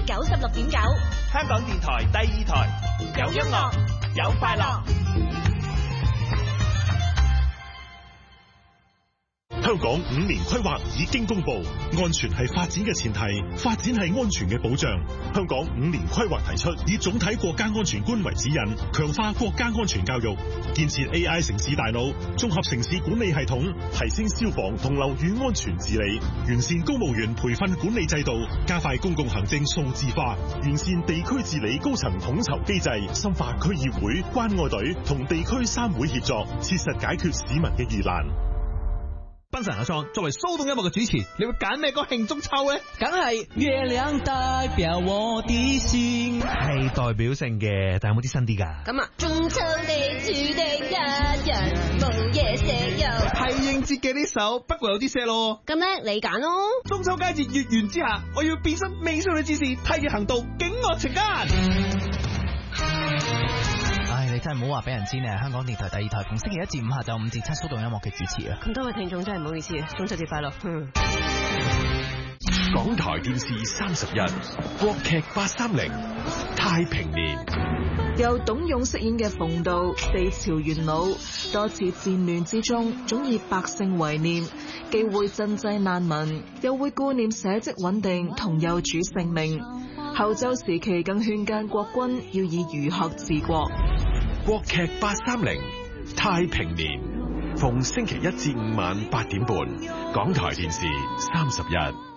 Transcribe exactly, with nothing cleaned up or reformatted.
九十六點九， 香港電台第二台，有音樂，有快樂。 香港五年規劃已經公布，安全係發展嘅前提，發展係安全嘅保障。香港五年規劃提出，以總體國家安全觀為指引，強化國家安全教育，建設 A I 城市大腦，綜合城市管理系統，提升消防同樓宇安全治理，完善公務員培訓管理制度，加快公共行政數字化，完善地區治理高層統籌機制，深化區議會、關愛隊同地區三會協作，切實解決市民嘅疑難。 賓神阿桑，作為騷動音樂嘅主持，你會揀咩歌慶中秋咧？ 梗係月亮代表我的心， 係代表性嘅，但有冇啲新啲噶？ 咁啊，中秋你注定一人冇嘢食又係應節嘅呢首，不過有啲 sad 咯。 咁咧，你揀咯。 中秋佳節月圓之下，我要變身美少女戰士，替佢行道，警惡懲奸。 唉，你真係唔好話俾人知咧！香港電台第二台逢星期一至五下晝五至七騷動音樂嘅主持啊！ 咁多位聽眾真係唔好意思啊，中秋節快樂！嗯。 港台電視三十一，國劇八三零，太平年。 由董勇飾演嘅馮道，四朝元老，多次戰亂之中，總以百姓為念，既會賑濟難民，又會顧念社稷穩定同幼主性命。後周時期更勸諫國君要以儒學治國。 國劇八三零，太平年，逢星期一至五晚八點半，港台電視三十一。